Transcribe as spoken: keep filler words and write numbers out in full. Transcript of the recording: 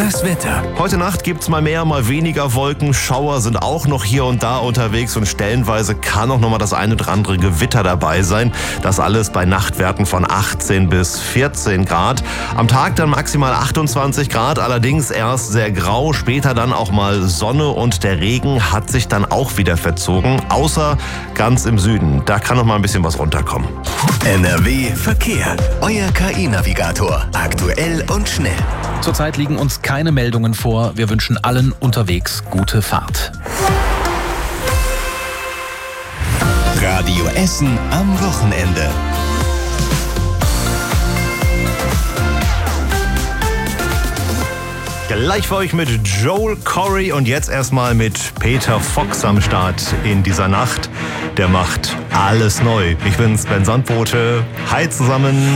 Das Wetter. Heute Nacht gibt's mal mehr, mal weniger Wolken. Schauer sind auch noch hier und da unterwegs und stellenweise kann auch noch mal das eine oder andere Gewitter dabei sein. Das alles bei Nachtwerten von achtzehn bis vierzehn Grad. Am Tag dann maximal achtundzwanzig Grad, allerdings erst sehr grau, später dann auch mal Sonne und der Regen hat sich dann auch wieder verzogen, außer ganz im Süden. Da kann noch mal ein bisschen was runterkommen. N R W Verkehr. Euer K I-Navigator. Aktuell und schnell. Zurzeit liegen uns keine Meldungen vor. Wir wünschen allen unterwegs gute Fahrt. Radio Essen am Wochenende. Gleich für euch mit Joel Corey und jetzt erstmal mit Peter Fox am Start in dieser Nacht. Der macht alles neu. Ich bin's, Ben Sandbote. Hi zusammen.